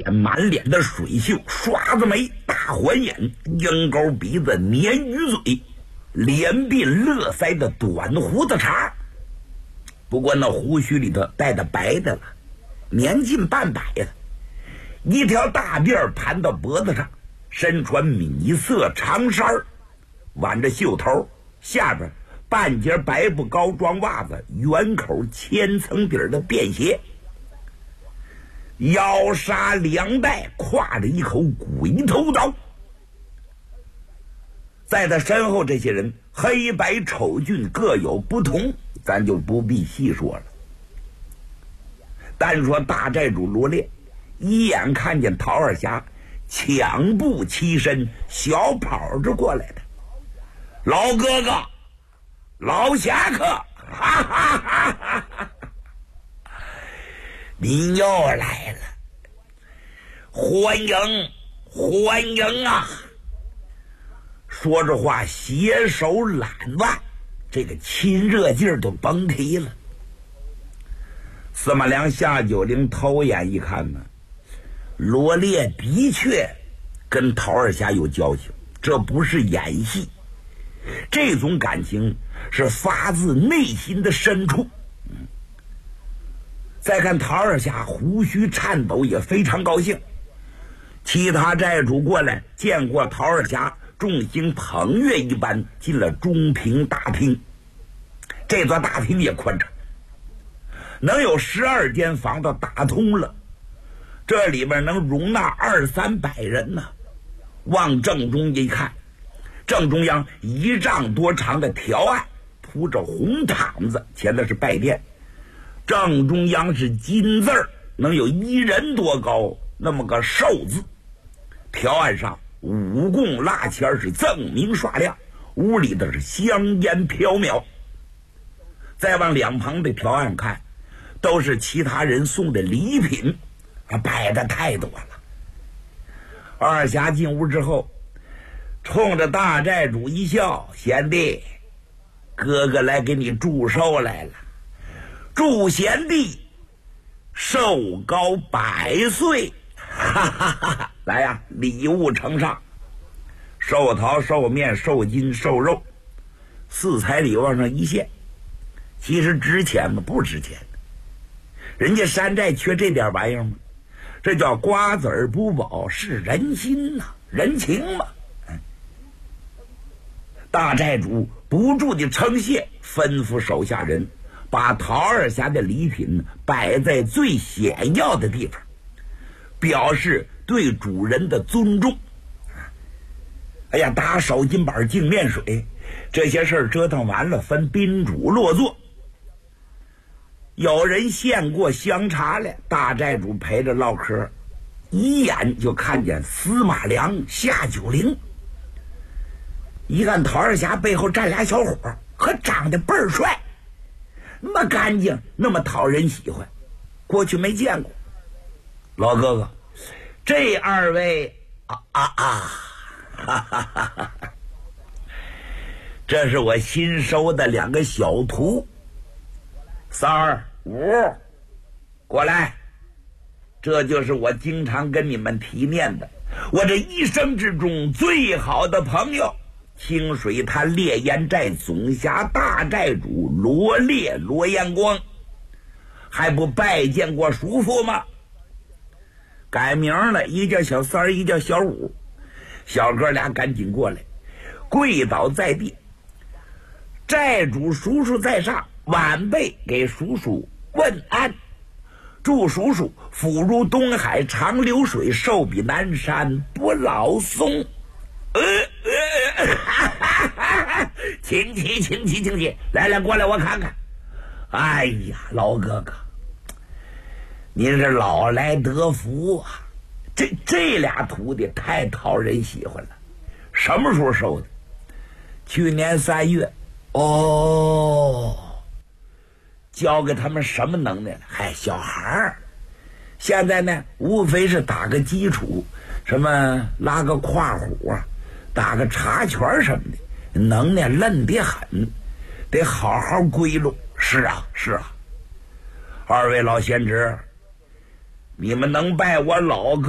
满脸的水锈，刷子眉，大环眼，鹰钩鼻子，鲶鱼嘴，脸鬓乐腮的短胡子茬。不过那胡须里头带的白的了，年近半百了，一条大辫盘到脖子上，身穿米色长衫，挽着袖头，下边半截白布高装袜子，圆口千层底的便鞋，腰杀两带，挎着一口鬼头刀。在他身后这些人黑白丑俊各有不同，咱就不必细说了。单说大寨主罗烈一眼看见陶二侠抢步起身，小跑着过来的。老哥哥，老侠客，哈哈哈哈哈！您又来了，欢迎欢迎啊！说着话，携手揽腕，这个亲热劲儿都甭提了。司马良、夏九龄偷眼一看呢，罗烈的确跟陶二侠有交情，这不是演戏，这种感情是发自内心的深处。再看陶二侠胡须颤抖，也非常高兴。其他寨主过来见过陶二侠，众星捧月一般进了中平大厅。这座大厅也宽敞，能有12间房都打通了，这里边能容纳200-300人呢。往正中一看，正中央1丈多长的条案铺着红毯子，前的是拜殿，正中央是金字儿，能有1人多高那么个寿字。条案上五供蜡签是锃明刷亮，屋里的是香烟飘渺。再往两旁的条案看，都是其他人送的礼品，摆的太多了。二侠进屋之后，冲着大寨主一笑：“贤弟，哥哥来给你祝寿来了，祝贤弟寿高100岁！”哈哈哈哈！来呀，礼物呈上，寿桃、寿面、寿金、寿肉，4彩礼往上一献。其实值钱吗？不值钱，人家山寨缺这点玩意儿吗？这叫瓜子儿不饱是人心呐，人情嘛。大寨主不住地称谢，吩咐手下人把陶二侠的礼品摆在最显要的地方，表示对主人的尊重。哎呀，打手巾板、净面水，这些事儿折腾完了，分宾主落座。有人献过香茶来，大寨主陪着唠嗑，一眼就看见司马良、夏九龄。一看陶二侠背后站俩小伙，可长得倍儿帅，那么干净，那么讨人喜欢，过去没见过。老哥哥，这2位哈哈哈！这是我新收的2个小徒，3、5，过来。这就是我经常跟你们提念的，我这一生之中最好的朋友，清水滩烈焰寨总辖大寨主罗烈罗彦光，还不拜见过叔父吗？改名了，一叫小3，一叫小5。小哥俩赶紧过来，跪倒在地。寨主叔叔在上，晚辈给叔叔问安，祝叔叔福如东海长流水，寿比南山不老松。请起，来，过来我看看。哎呀，老哥哥，您是老来得福啊！这俩徒弟太讨人喜欢了。什么时候收的？去年3月。哦，教给他们什么能耐了？嗨，小孩儿。现在呢，无非是打个基础，什么拉个胯虎啊，打个茶拳什么的，能耐嫩得很，得好好归拢。是啊，2位老贤侄，你们能拜我老哥